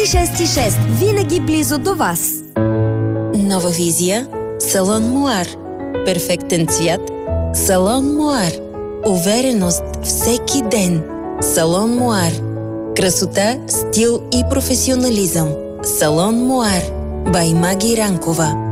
6 винаги близо до вас. Нова визия – салон Муар. Перфектен цвят – салон Муар. Увереност всеки ден – салон Муар. Красота, стил и професионализъм – салон Муар. Бай Маги Ранкова.